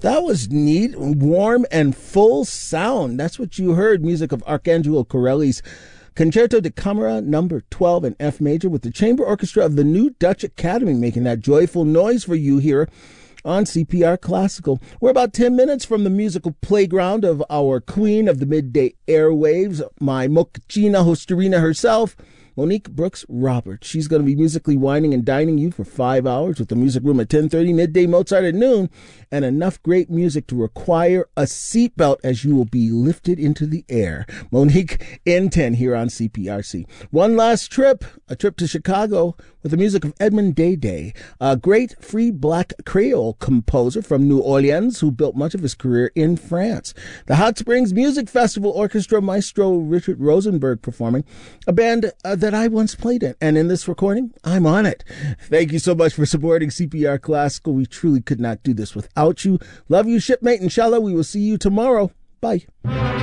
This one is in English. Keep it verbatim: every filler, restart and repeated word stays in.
That was neat, warm, and full sound. That's what you heard. Music of Arcangelo Corelli's Concerto de Camera number twelve in F major, with the chamber orchestra of the New Dutch Academy making that joyful noise for you here on C P R Classical. We're about ten minutes from the musical playground of our queen of the midday airwaves, my mochaccina hosterina herself, Monique Brooks Roberts. She's going to be musically wining and dining you for five hours with the music room at ten thirty, midday Mozart at noon, and enough great music to require a seatbelt as you will be lifted into the air. Monique in ten here on C P R C. One last trip, a trip to Chicago with the music of Edmond Day, a great free black Creole composer from New Orleans who built much of his career in France. The Hot Springs Music Festival Orchestra maestro Richard Rosenberg performing, a band uh, that I once played in, and in this recording, I'm on it. Thank you so much for supporting C P R Classical. We truly could not do this without you. Love you, shipmate. Inshallah, we will see you tomorrow. Bye.